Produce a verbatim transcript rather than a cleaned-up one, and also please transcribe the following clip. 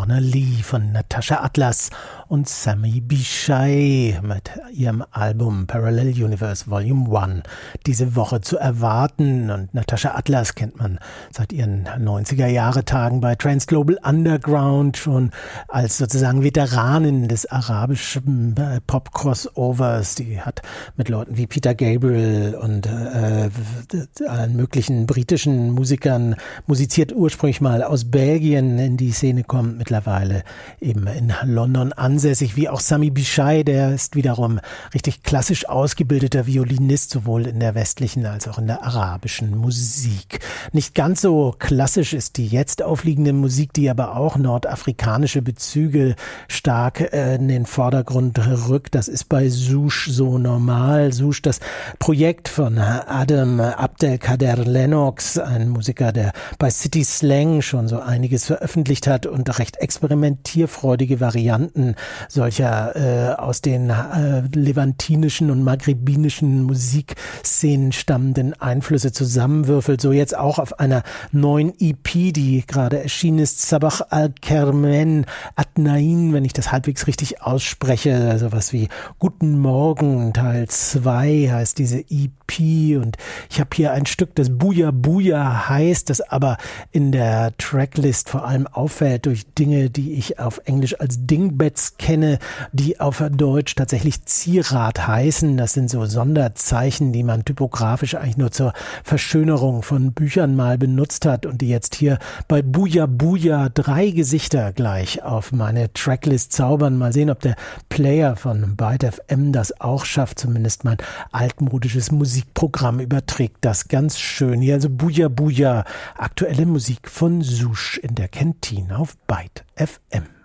Lorna Lee von Natasha Atlas und Sami Bishai mit ihrem Album Parallel Universe Volume eins diese Woche zu erwarten. Und Natasha Atlas kennt man seit ihren neunziger-Jahre-Tagen bei Trans Global Underground schon als sozusagen Veteranin des arabischen Pop-Crossovers. Die hat mit Leuten wie Peter Gabriel und äh, allen möglichen britischen Musikern musiziert, ursprünglich mal aus Belgien in die Szene kommt, mittlerweile eben in London ansässig, wie auch Sami Bishai, der ist wiederum richtig klassisch ausgebildeter Violinist, sowohl in der westlichen als auch in der arabischen Musik. Nicht ganz so klassisch ist die jetzt aufliegende Musik, die aber auch nordafrikanische Bezüge stark äh, in den Vordergrund rückt. Das ist bei Soush so normal. Soush, das Projekt von Adam Abdelkader Lennox, ein Musiker, der bei City Slang schon so einiges veröffentlicht hat und recht experimentierfreudige Varianten solcher äh, aus den äh, levantinischen und maghribinischen Musikszenen stammenden Einflüsse zusammenwürfelt. So jetzt auch auf einer neuen E P, die gerade erschienen ist, Sabah al-Kermen Adnain, wenn ich das halbwegs richtig ausspreche, sowas wie Guten Morgen, Teil zwei heißt diese E P, und ich habe hier ein Stück, das Buja Buja heißt, das aber in der Tracklist vor allem auffällt durch Dinge, die ich auf Englisch als Dingbats kenne, die auf Deutsch tatsächlich Zierat heißen. Das sind so Sonderzeichen, die man typografisch eigentlich nur zur Verschönerung von Büchern mal benutzt hat und die jetzt hier bei Buja Buja drei Gesichter gleich auf meine Tracklist zaubern. Mal sehen, ob der Player von Byte F M das auch schafft. Zumindest mein altmodisches Musikprogramm überträgt das ganz schön. Hier also Buja Buja, aktuelle Musik von Soush in der Kantine auf Byte F M.